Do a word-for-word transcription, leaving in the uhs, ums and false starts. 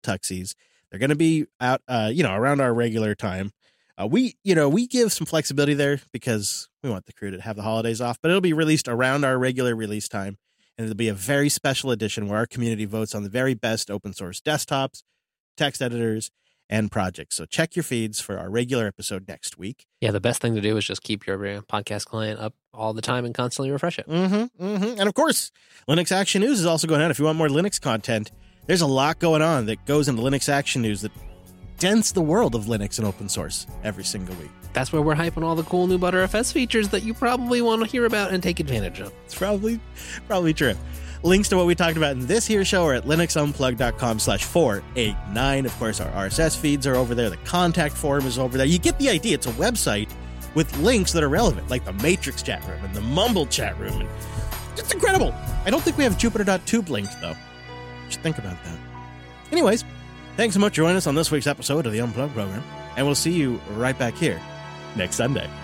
tuxies. They're going to be out, uh, you know, around our regular time. Uh, we, you know, we give some flexibility there because we want the crew to have the holidays off, but it'll be released around our regular release time. And it'll be a very special edition where our community votes on the very best open source desktops, text editors, and projects. So check your feeds for our regular episode next week. Yeah, the best thing to do is just keep your podcast client up all the time and constantly refresh it. Mm-hmm, mm-hmm. And of course, Linux Action News is also going on. If you want more Linux content, there's a lot going on that goes into Linux Action News that dents the world of Linux and open source every single week. That's where we're hyping all the cool new ButterFS features that you probably want to hear about and take advantage of. It's probably probably true. Links to what we talked about in this here show are at linuxunplugged.com slash 489. Of course, our R S S feeds are over there. The contact form is over there. You get the idea. It's a website with links that are relevant, like the Matrix chat room and the Mumble chat room. And it's incredible. I don't think we have Jupiter.tube linked, though. Just think about that. Anyways, thanks so much for joining us on this week's episode of the Unplugged program, and we'll see you right back here next Sunday.